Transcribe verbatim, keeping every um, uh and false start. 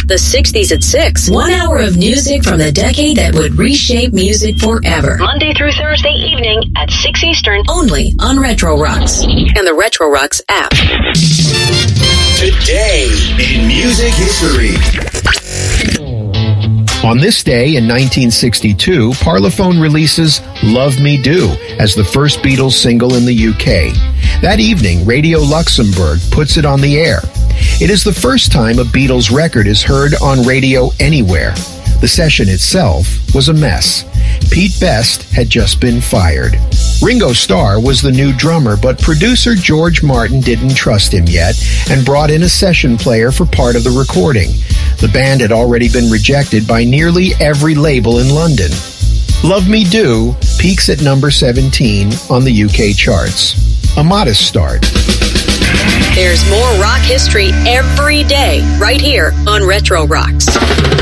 The sixties at six. One hour of music from the decade that would reshape music forever. Monday through Thursday evening at six Eastern. Only on Retro Rocks and the Retro Rocks app. Today in music history. On this day in nineteen sixty-two, Parlophone releases Love Me Do as the first Beatles single in the U K. That evening, Radio Luxembourg puts it on the air. It is the first time a Beatles record is heard on radio anywhere. The session itself was a mess. Pete Best had just been fired. Ringo Starr was the new drummer, but producer George Martin didn't trust him yet and brought in a session player for part of the recording. The band had already been rejected by nearly every label in London. Love Me Do peaks at number seventeen on the U K charts. A modest start. There's more rock history every day right here on Retro Rocks.